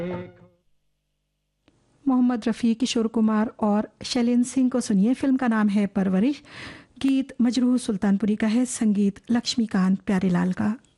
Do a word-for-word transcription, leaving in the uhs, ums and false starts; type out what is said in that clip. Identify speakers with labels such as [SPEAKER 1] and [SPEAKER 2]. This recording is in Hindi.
[SPEAKER 1] मोहम्मद रफ़ी, किशोर कुमार और शैलेंद्र सिंह को सुनिए। फिल्म का नाम है परवरिश। गीत मजरूह सुल्तानपुरी का है, संगीत लक्ष्मीकांत प्यारेलाल का।